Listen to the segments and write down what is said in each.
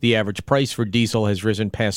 The average price for diesel has risen past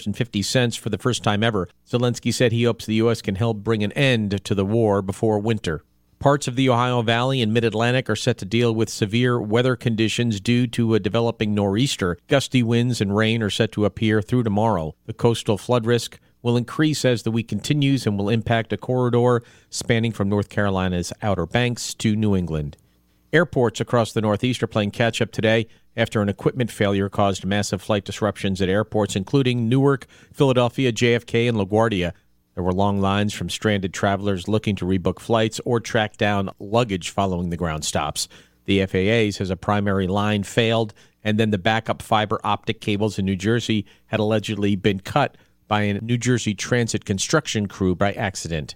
$6.50 for the first time ever. Zelensky said he hopes the U.S. can help bring an end to the war before winter. Parts of the Ohio Valley and Mid-Atlantic are set to deal with severe weather conditions due to a developing nor'easter. Gusty winds and rain are set to appear through tomorrow. The coastal flood risk will increase as the week continues and will impact a corridor spanning from North Carolina's Outer Banks to New England. Airports across the Northeast are playing catch-up today after an equipment failure caused massive flight disruptions at airports, including Newark, Philadelphia, JFK, and LaGuardia. There were long lines from stranded travelers looking to rebook flights or track down luggage following the ground stops. The FAA says a primary line failed, and then the backup fiber optic cables in New Jersey had allegedly been cut by a New Jersey Transit construction crew by accident.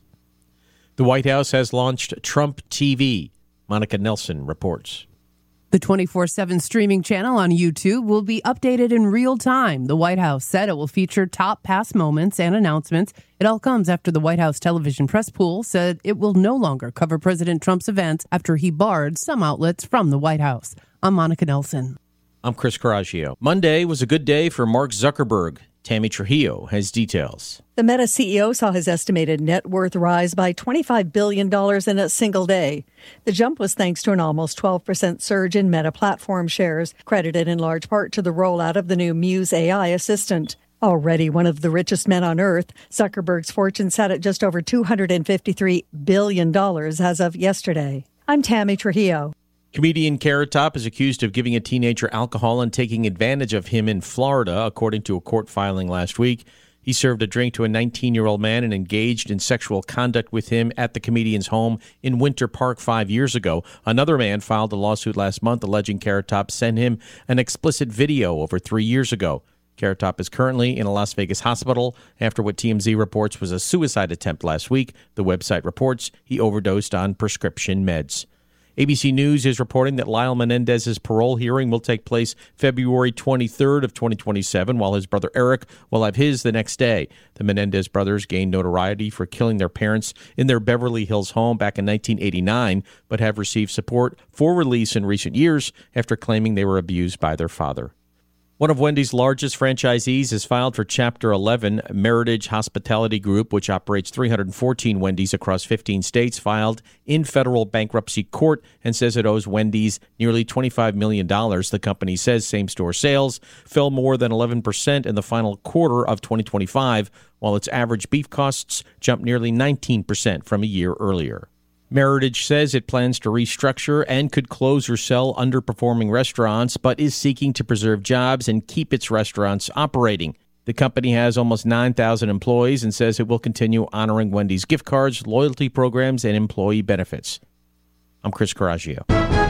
The White House has launched Trump TV. Monica Nelson reports. The 24/7 streaming channel on YouTube will be updated in real time. The White House said it will feature top past moments and announcements. It all comes after the White House television press pool said it will no longer cover President Trump's events after he barred some outlets from the White House. I'm Monica Nelson. I'm Chris Coraggio. Monday was a good day for Mark Zuckerberg. Tammy Trujillo has details. The Meta CEO saw his estimated net worth rise by $25 billion in a single day. The jump was thanks to an almost 12% surge in Meta platform shares, credited in large part to the rollout of the new Muse AI assistant. Already one of the richest men on earth, Zuckerberg's fortune sat at just over $253 billion as of yesterday. I'm Tammy Trujillo. Comedian Carrot Top is accused of giving a teenager alcohol and taking advantage of him in Florida, according to a court filing last week. He served a drink to a 19-year-old man and engaged in sexual conduct with him at the comedian's home in Winter Park 5 years ago. Another man filed a lawsuit last month alleging Carrot Top sent him an explicit video over 3 years ago. Carrot Top is currently in a Las Vegas hospital after what TMZ reports was a suicide attempt last week. The website reports he overdosed on prescription meds. ABC News is reporting that Lyle Menendez's parole hearing will take place February 23rd of 2027, while his brother Eric will have his the next day. The Menendez brothers gained notoriety for killing their parents in their Beverly Hills home back in 1989, but have received support for release in recent years after claiming they were abused by their father. One of Wendy's largest franchisees has filed for Chapter 11. Meritage Hospitality Group, which operates 314 Wendy's across 15 states, filed in federal bankruptcy court and says it owes Wendy's nearly $25 million. The company says same-store sales fell more than 11% in the final quarter of 2025, while its average beef costs jumped nearly 19% from a year earlier. Meritage says it plans to restructure and could close or sell underperforming restaurants, but is seeking to preserve jobs and keep its restaurants operating. The company has almost 9,000 employees and says it will continue honoring Wendy's gift cards, loyalty programs, and employee benefits. I'm Chris Coraggio.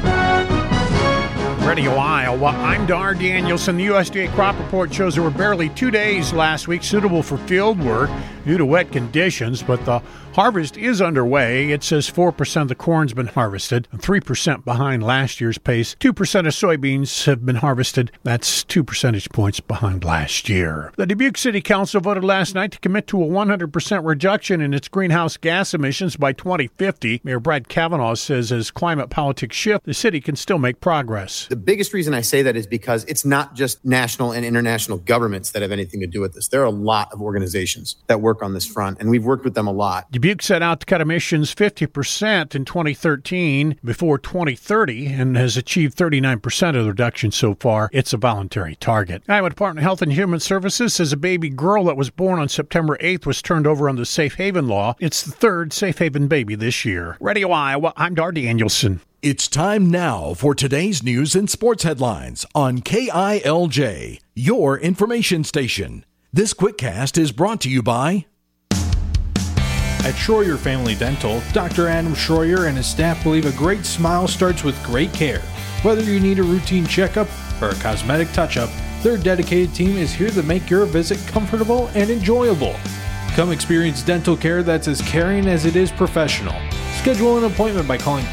Radio Iowa, I'm Dar Danielson. The USDA crop report shows there were barely 2 days last week suitable for field work due to wet conditions, but the harvest is underway. It says 4% of the corn's been harvested, 3% behind last year's pace. 2% of soybeans have been harvested. That's 2 percentage points behind last year. The Dubuque City Council voted last night to commit to a 100% reduction in its greenhouse gas emissions by 2050. Mayor Brad Kavanaugh says as climate politics shift, the city can still make progress. The biggest reason I say that is because it's not just national and international governments that have anything to do with this. There are a lot of organizations that work on this front, and we've worked with them a lot. Dubuque set out to cut emissions 50% in 2013 before 2030 and has achieved 39% of the reduction so far. It's a voluntary target. Iowa Department of Health and Human Services says a baby girl that was born on September 8th was turned over under Safe Haven law. It's the third Safe Haven baby this year. Radio Iowa, I'm Dar Danielson. It's time now for today's news and sports headlines on KILJ, your information station. This quickcast is brought to you by... At Schroyer Family Dental, Dr. Adam Schroyer and his staff believe a great smile starts with great care. Whether you need a routine checkup or a cosmetic touch-up, their dedicated team is here to make your visit comfortable and enjoyable. Come experience dental care that's as caring as it is professional. Schedule an appointment by calling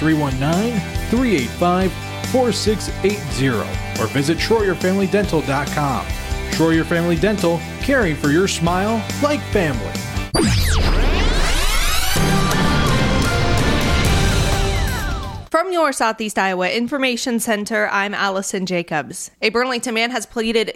319-385-4680 or visit SchroyerFamilyDental.com. Schroyer Family Dental, caring for your smile like family. From your Southeast Iowa Information Center, I'm Allison Jacobs. A Burlington man has pleaded